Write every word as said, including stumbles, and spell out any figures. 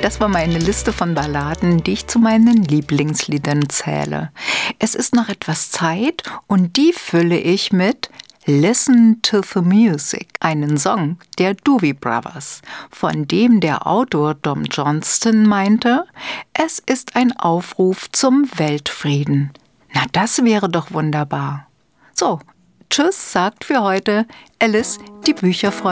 Das war meine Liste von Balladen, die ich zu meinen Lieblingsliedern zähle. Es ist noch etwas Zeit und die fülle ich mit Listen to the Music, einen Song der Doobie Brothers, von dem der Autor Don Johnston meinte, es ist ein Aufruf zum Weltfrieden. Na, das wäre doch wunderbar. So, tschüss, sagt für heute Alice, die Bücherfreundin.